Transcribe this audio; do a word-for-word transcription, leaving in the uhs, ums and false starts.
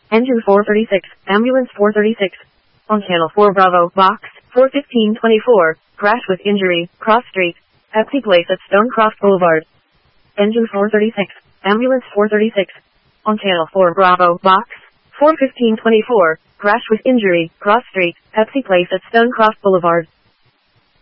Engine four thirty-six, ambulance four thirty-six. On channel four Bravo, box, four fifteen twenty-four, crash with injury, cross street, Pepsi Place at Stonecroft Boulevard. Engine four thirty-six, ambulance four thirty-six. On channel four Bravo, box, four fifteen twenty-four, crash with injury, cross street, Pepsi Place at Stonecroft Boulevard.